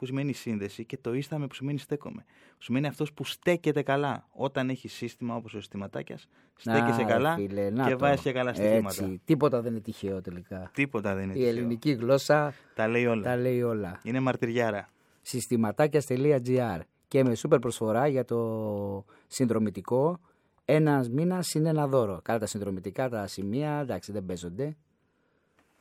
που σημαίνει σύνδεση, και το ίσταμε που σημαίνει στέκομαι. Που σημαίνει αυτός που στέκεται καλά. Όταν έχει σύστημα όπως ο συστηματάκιας, στέκεσαι καλά και βάζεις και καλά στοιχήματα. Έτσι. Τίποτα δεν είναι τυχαίο τελικά. Τίποτα δεν είναι Η τυχαίο. ελληνική γλώσσα Τα λέει όλα. Είναι μαρτυριάρα. Συστηματάκιας.gr και με σούπερ προσφορά για το συνδρομητικό. Ένας μήνας είναι ένα δώρο. Καλά, τα συνδρομητικά, τα σημεία, εντάξει, δεν παίζονται.